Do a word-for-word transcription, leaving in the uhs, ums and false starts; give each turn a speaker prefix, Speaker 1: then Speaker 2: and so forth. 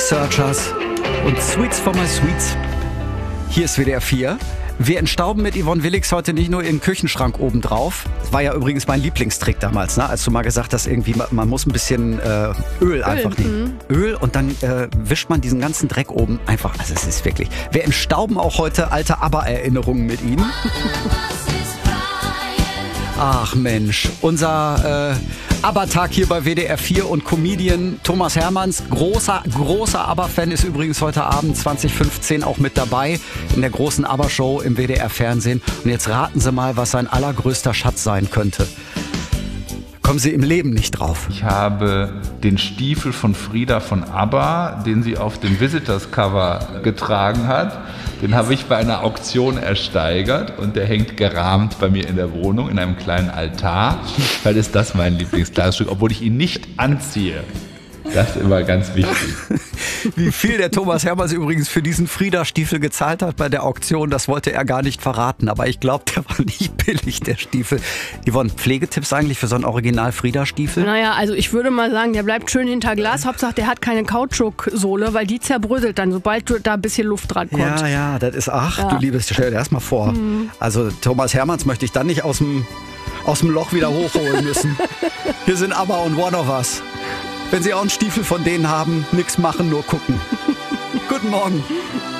Speaker 1: Searchers und Sweets for my Sweets. Hier ist W D R vier. Wir entstauben mit Yvonne Willigs heute nicht nur ihren Küchenschrank oben drauf. Das war ja übrigens mein Lieblingstrick damals, ne? Als du mal gesagt hast, irgendwie man muss ein bisschen äh, Öl einfach nehmen. Mhm. Öl und dann äh, wischt man diesen ganzen Dreck oben einfach. Also es ist wirklich. Wir entstauben auch heute alte ABBA-Erinnerungen mit Ihnen. Ach Mensch, unser äh, ABBA-Tag hier bei W D R vier und Comedian Thomas Hermanns, großer, großer ABBA-Fan, ist übrigens heute Abend zwanzig fünfzehn auch mit dabei in der großen ABBA-Show im W D R-Fernsehen. Und jetzt raten Sie mal, was sein allergrößter Schatz sein könnte. Kommen Sie im Leben nicht drauf.
Speaker 2: Ich habe den Stiefel von Frieda von ABBA, den sie auf dem Visitors-Cover getragen hat. Den habe ich bei einer Auktion ersteigert und der hängt gerahmt bei mir in der Wohnung in einem kleinen Altar, weil ist das mein Lieblingskleidungsstück, obwohl ich ihn nicht anziehe. Das ist immer ganz wichtig.
Speaker 1: Wie viel der Thomas Hermanns übrigens für diesen Frieda-Stiefel gezahlt hat bei der Auktion, das wollte er gar nicht verraten. Aber ich glaube, der war nicht billig, der Stiefel. Yvonne, Pflegetipps eigentlich für so einen Original-Frieda-Stiefel?
Speaker 3: Naja, also ich würde mal sagen, der bleibt schön hinter Glas. Hauptsache, der hat keine Kautschuksohle, weil die zerbröselt dann, sobald du da ein bisschen Luft dran kommt.
Speaker 1: Ja, ja, das ist, ach, ja. Du liebes, stell dir das mal vor. Mhm. Also Thomas Hermanns möchte ich dann nicht aus dem, aus dem Loch wieder hochholen müssen. Hier sind ABBA und One of Us. Wenn Sie auch einen Stiefel von denen haben, nichts machen, nur gucken. Guten Morgen.